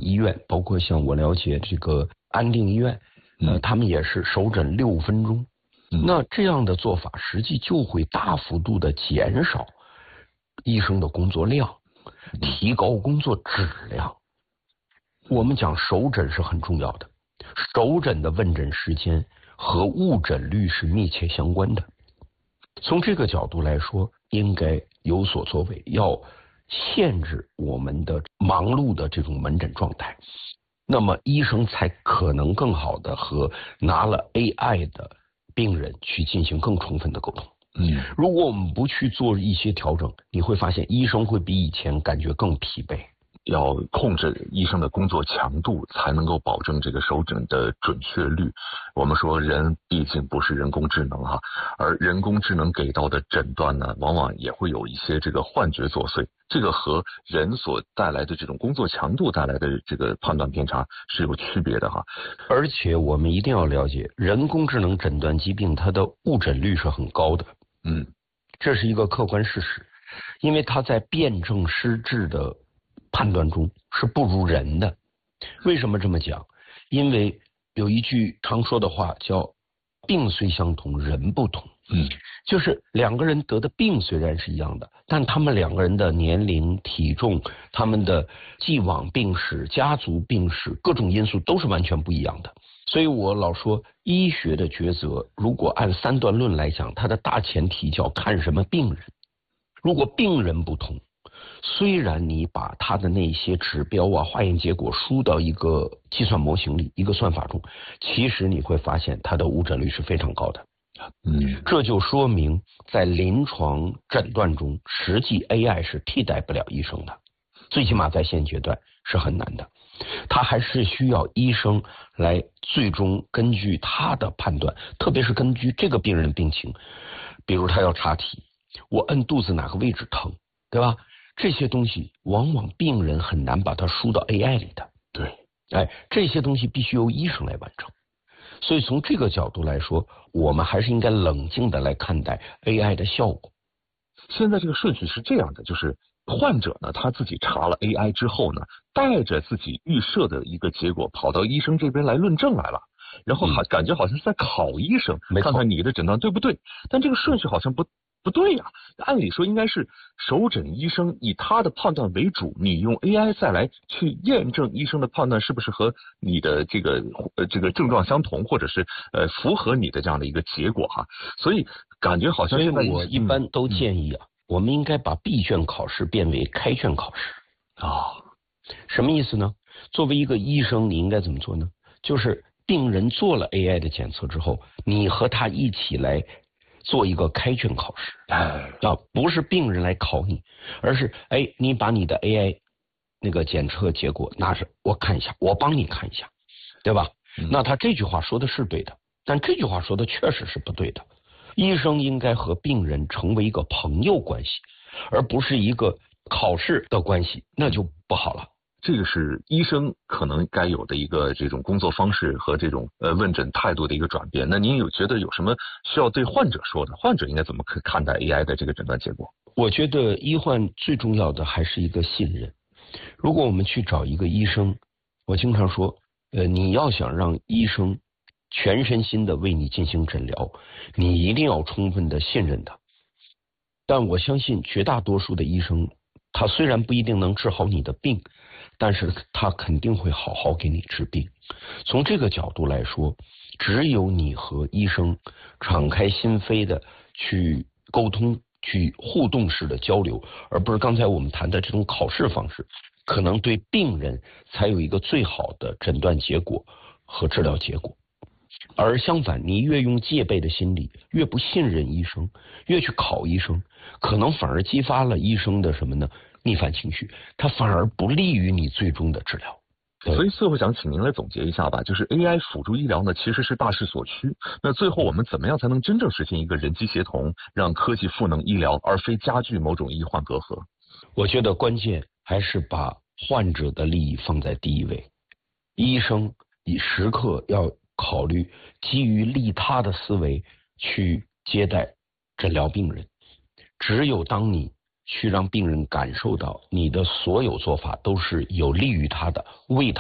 医院，包括像我了解这个安定医院，他们也是首诊6分钟。那这样的做法实际就会大幅度的减少医生的工作量，提高工作质量。我们讲首诊是很重要的，首诊的问诊时间和误诊率是密切相关的。从这个角度来说，应该有所作为，要限制我们的忙碌的这种门诊状态，那么医生才可能更好的和拿了 AI 的病人去进行更充分的沟通。如果我们不去做一些调整，你会发现医生会比以前感觉更疲惫。 要控制医生的工作强度，才能够保证这个首诊的准确率。我们说人毕竟不是人工智能哈，而人工智能给到的诊断呢，往往也会有一些这个幻觉作祟，这个和人所带来的这种工作强度带来的这个判断偏差是有区别的哈。 而且我们一定要了解，人工智能诊断疾病它的误诊率是很高的。这是一个客观事实，因为它在辨证施治的判断中是不如人的。为什么这么讲？因为有一句常说的话叫病虽相同人不同。就是两个人得的病虽然是一样的，但他们两个人的年龄、体重、他们的既往病史、家族病史各种因素都是完全不一样的。所以我老说医学的抉择，如果按三段论来讲，它的大前提叫看什么病人。如果病人不同，虽然你把他的那些指标啊、化验结果输到一个计算模型里、一个算法中，其实你会发现它的误诊率是非常高的。这就说明在临床诊断中，实际 AI 是替代不了医生的，最起码在现阶段是很难的。他还是需要医生来最终根据他的判断，特别是根据这个病人的病情，比如他要查体，我摁肚子哪个位置疼，对吧？这些东西往往病人很难把它输到 AI 里的。这些东西必须由医生来完成。所以从这个角度来说，我们还是应该冷静的来看待 AI 的效果。 现在这个顺序是这样的，就是患者呢他自己查了 AI 之后呢，带着自己预设的一个结果跑到医生这边来论证来了，然后感觉好像是在考医生，看看你的诊断对不对。但这个顺序好像不对呀，按理说应该是首诊医生以他的判断为主，你用 AI 再来去验证医生的判断是不是和你的这个症状相同，或者是符合你的这样的一个结果哈。所以感觉好像现在我一般都建议我们应该把闭卷考试变为开卷考试。什么意思呢？作为一个医生，你应该怎么做呢？就是病人做了 AI 的检测之后，你和他一起来做一个开卷考试。不是病人来考你，而是你把你的 AI 那个检测结果拿着我看一下，我帮你看一下，对吧？那他这句话说的是对的，但这句话说的确实是不对的。医生应该和病人成为一个朋友关系，而不是一个考试的关系，那就不好了。 这个是医生可能该有的一个这种工作方式和这种问诊态度的一个转变。那您觉得有什么需要对患者说的？患者应该怎么看待 AI 的这个诊断结果？ 我觉得医患最重要的还是一个信任。如果我们去找一个医生，我经常说你要想让医生全身心的为你进行诊疗，你一定要充分的信任他。但我相信绝大多数的医生，他虽然不一定能治好你的病，但是他肯定会好好给你治病。从这个角度来说，只有你和医生敞开心扉的去沟通，去互动式的交流，而不是刚才我们谈的这种考试方式，可能对病人才有一个最好的诊断结果和治疗结果。而相反，你越用戒备的心理，越不信任医生，越去考医生，可能反而激发了医生的什么呢？逆反情绪，它反而不利于你最终的治疗。 所以最后想请您来总结一下吧，就是 AI 辅助医疗呢，其实是大势所趋。那最后我们怎么样才能真正实现一个人机协同，让科技赋能医疗，而非加剧某种医患隔阂？ 我觉得关键还是把患者的利益放在第一位，医生时刻要考虑基于利他的思维去接待诊疗病人。只有当你去让病人感受到你的所有做法都是有利于他的，为他